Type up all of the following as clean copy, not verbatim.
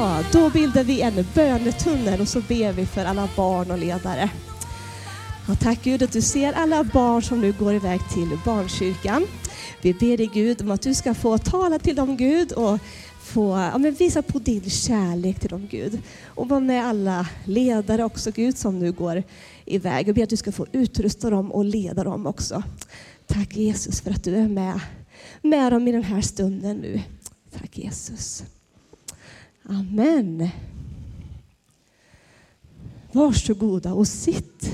Bra, då bildar vi en bönetunnel och så ber vi för alla barn och ledare. Ja, tack Gud att du ser alla barn som nu går iväg till barnkyrkan. Vi ber dig Gud om att du ska få tala till dem Gud och få visa på din kärlek till dem Gud. Och vara med alla ledare också Gud som nu går iväg. Och ber att du ska få utrusta dem och leda dem också. Tack Jesus för att du är med dem i den här stunden nu. Tack Jesus. Amen. Varsågoda och sitt.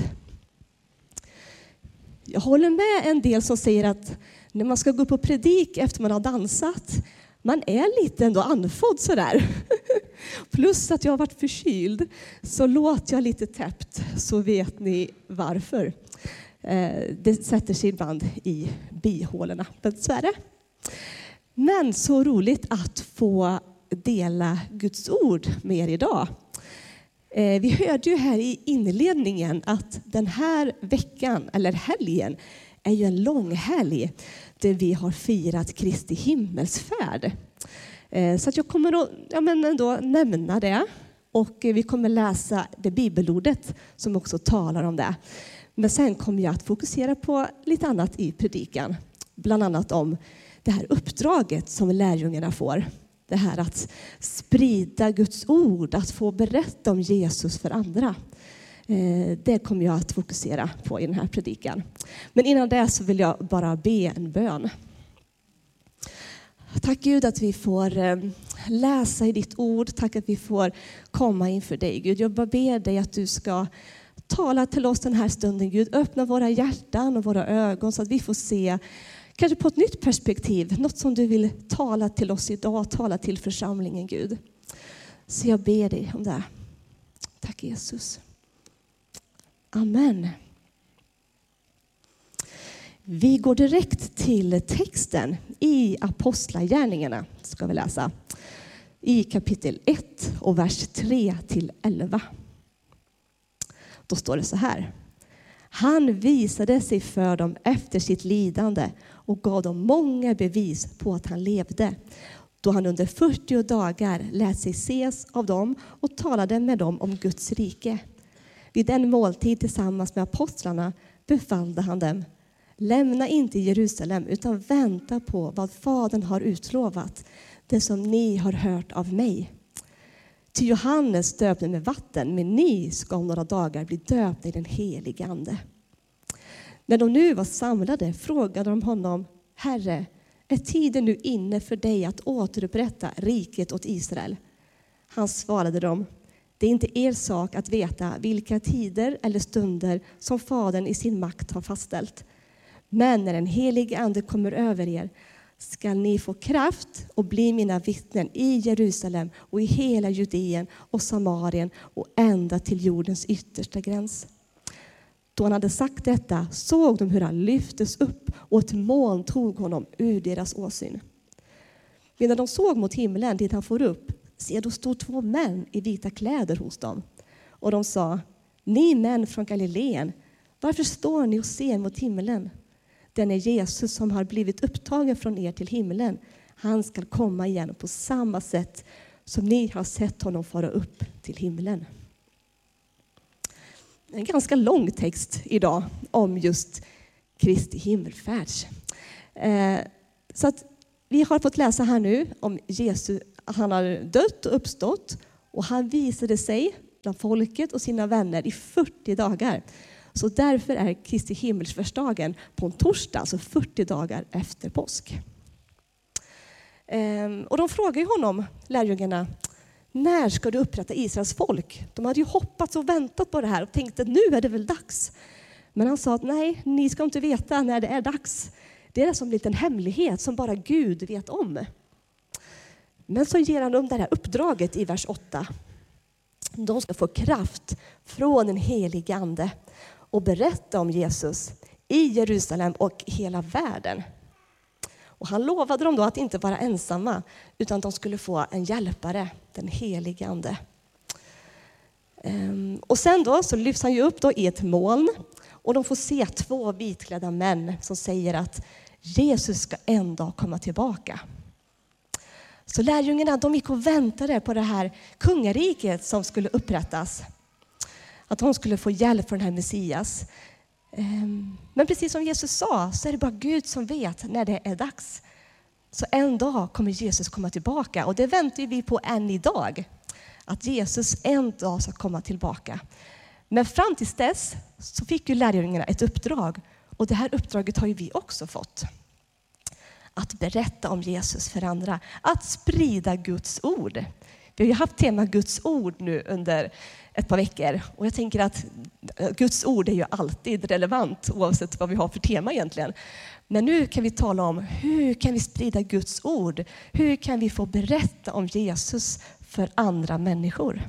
Jag håller med en del som säger att när man ska gå upp och predik efter man har dansat, man är lite ändå andfådd sådär. Plus att jag har varit förkyld, så låter jag lite täppt, så vet ni varför. Det sätter sig ibland i bihålorna, men så är det. Men så roligt att få dela Guds ord med er idag. Vi hörde ju här i inledningen att den här veckan, eller helgen, är ju en lång helg där vi har firat Kristi himmelsfärd. Så att jag kommer att nämna det. Och vi kommer läsa det bibelordet som också talar om det. Men sen kommer jag att fokusera på lite annat i predikan. Bland annat om det här uppdraget som lärjungarna får. Det här att sprida Guds ord, att få berätta om Jesus för andra. Det kommer jag att fokusera på i den här predikan. Men innan det så vill jag bara be en bön. Tack Gud att vi får läsa i ditt ord. Tack att vi får komma inför dig Gud. Jag bara ber dig att du ska tala till oss den här stunden Gud. Öppna våra hjärtan och våra ögon så att vi får se kanske på ett nytt perspektiv. Något som du vill tala till oss idag. Tala till församlingen Gud. Så jag ber dig om det. Tack Jesus. Amen. Vi går direkt till texten i Apostlagärningarna. Ska vi läsa. I kapitel 1 och vers 3-11. Då står det så här. Han visade sig för dem efter sitt lidande och gav dem många bevis på att han levde. Då han under 40 dagar lät sig ses av dem och talade med dem om Guds rike. Vid en måltid tillsammans med apostlarna befallde han dem. Lämna inte Jerusalem utan vänta på vad Fadern har utlovat. Det som ni har hört av mig. Till Johannes döpte med vatten, men ni ska om några dagar bli döpta i den helige ande. När de nu var samlade frågade de honom, Herre, är tiden nu inne för dig att återupprätta riket åt Israel? Han svarade dem, det är inte er sak att veta vilka tider eller stunder som Fadern i sin makt har fastställt. Men när den helige ande kommer över er ska ni få kraft och bli mina vittnen i Jerusalem och i hela Judeen och Samarien och ända till jordens yttersta gräns. Då han hade sagt detta såg de hur han lyftes upp och ett moln tog honom ur deras åsyn. Medan de såg mot himlen dit han for upp, se då stod 2 män i vita kläder hos dem. Och de sa, ni män från Galileen, varför står ni och ser mot himlen? Den är Jesus som har blivit upptagen från er till himlen. Han ska komma igen på samma sätt som ni har sett honom fara upp till himlen. En ganska lång text idag om just Kristi himmelfärd. Så att vi har fått läsa här nu om Jesus. Han har dött och uppstått och han visade sig bland folket och sina vänner i 40 dagar. Så därför är Kristi himmelsfärdsdagen på en torsdag, alltså 40 dagar efter påsk. Och de frågar ju honom, lärjungarna, när ska du upprätta Israels folk? De hade ju hoppats och väntat på det här och tänkte nu är det väl dags. Men han sa att nej, ni ska inte veta när det är dags. Det är som en liten hemlighet som bara Gud vet om. Men så ger han dem det här uppdraget i vers 8. De ska få kraft från en helig ande och berätta om Jesus i Jerusalem och hela världen. Och han lovade dem då att inte vara ensamma utan de skulle få en hjälpare, den helige ande. Och sen då så lyfts han ju upp då i ett moln och de får se 2 vitklädda män som säger att Jesus ska en dag komma tillbaka. Så lärjungarna, de gick och väntade på det här kungariket som skulle upprättas. Att de skulle få hjälp från den här Messias. Men precis som Jesus sa så är det bara Gud som vet när det är dags. Så en dag kommer Jesus komma tillbaka. Och det väntar vi på än idag. Att Jesus en dag ska komma tillbaka. Men fram tills dess så fick ju lärjungarna ett uppdrag. Och det här uppdraget har ju vi också fått. Att berätta om Jesus för andra. Att sprida Guds ord. Vi har ju haft tema Guds ord nu under ett par veckor. Och jag tänker att Guds ord är ju alltid relevant oavsett vad vi har för tema egentligen. Men nu kan vi tala om hur kan vi sprida Guds ord? Hur kan vi få berätta om Jesus för andra människor?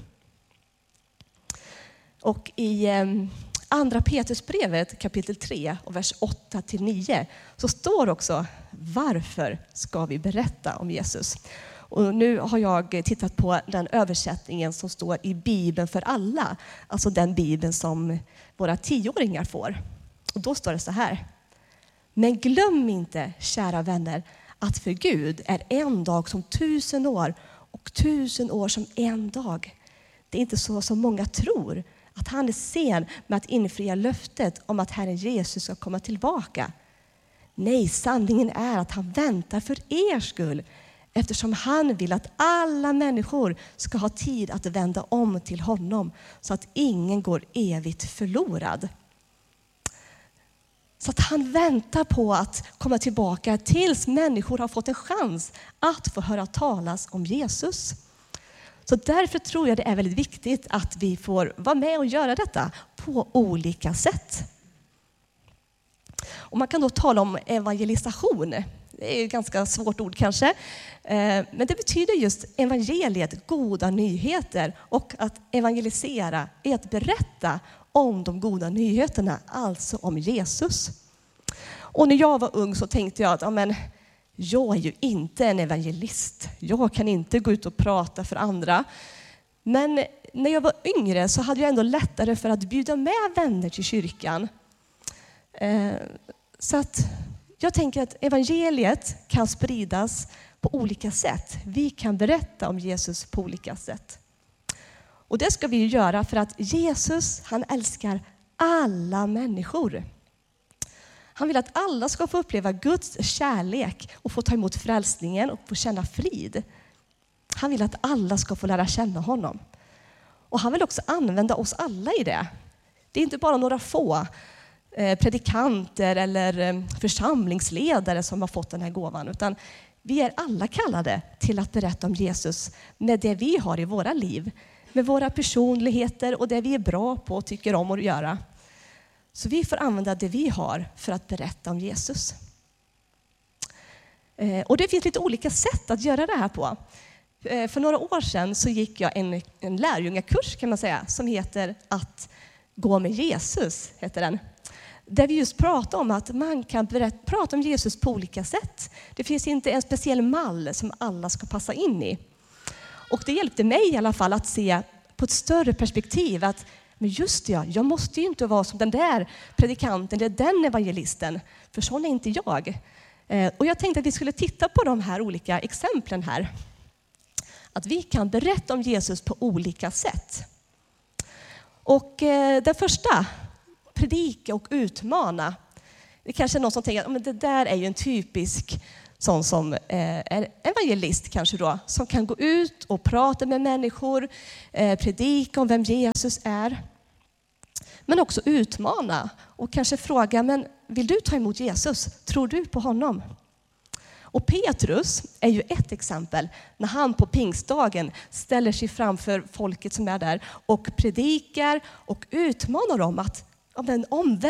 Och i andra Petrusbrevet kapitel 3 och vers 8-9 så står också varför ska vi berätta om Jesus? Och nu har jag tittat på den översättningen som står i Bibeln för alla. Alltså den Bibeln som våra 10-åringar får. Och då står det så här. Men glöm inte, kära vänner, att för Gud är en dag som 1000 år och 1000 år som en dag. Det är inte så som många tror, att han är sen med att infria löftet om att Herren Jesus ska komma tillbaka. Nej, sanningen är att han väntar för er skull, eftersom han vill att alla människor ska ha tid att vända om till honom, så att ingen går evigt förlorad. Så att han väntar på att komma tillbaka tills människor har fått en chans att få höra talas om Jesus. Så därför tror jag det är väldigt viktigt att vi får vara med och göra detta på olika sätt. Och man kan då tala om evangelisation. Det är ett ganska svårt ord kanske. Men det betyder just evangeliet, goda nyheter. Och att evangelisera är att berätta om de goda nyheterna, alltså om Jesus. Och när jag var ung så tänkte jag att jag är ju inte en evangelist. Jag kan inte gå ut och prata för andra. Men när jag var yngre så hade jag ändå lättare för att bjuda med vänner till kyrkan. Så att jag tänker att evangeliet kan spridas på olika sätt. Vi kan berätta om Jesus på olika sätt. Och det ska vi ju göra för att Jesus, han älskar alla människor. Han vill att alla ska få uppleva Guds kärlek och få ta emot frälsningen och få känna frid. Han vill att alla ska få lära känna honom. Och han vill också använda oss alla i det. Det är inte bara några få predikanter eller församlingsledare som har fått den här gåvan, utan vi är alla kallade till att berätta om Jesus med det vi har i våra liv. Med våra personligheter och det vi är bra på och tycker om att göra. Så vi får använda det vi har för att berätta om Jesus. Och det finns lite olika sätt att göra det här på. För några år sedan så gick jag en lärjungakurs kan man säga, som heter Att gå med Jesus, heter den. Där vi just pratar om att man kan prata om Jesus på olika sätt. Det finns inte en speciell mall som alla ska passa in i. Och det hjälpte mig i alla fall att se på ett större perspektiv att men just det, jag måste ju inte vara som den där predikanten eller den evangelisten, för sån är inte jag. Och jag tänkte att vi skulle titta på de här olika exemplen här. Att vi kan berätta om Jesus på olika sätt. Och den första, predika och utmana. Det kanske är någon som tänker att det där är ju en typisk sån som är evangelist kanske då, som kan gå ut och prata med människor, predika om vem Jesus är. Men också utmana och kanske fråga, men vill du ta emot Jesus? Tror du på honom? Och Petrus är ju ett exempel när han på pingstdagen ställer sig framför folket som är där och predikar och utmanar dem att omvänd